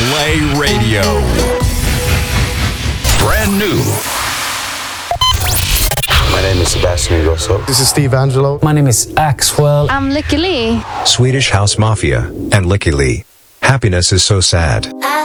Play Radio. Brand new. My name is Sebastian Ingrosso. This is Steve Angelo. My name is Axwell. I'm Lykke Li. Swedish House Mafia and Lykke Li. Happiness is so sad.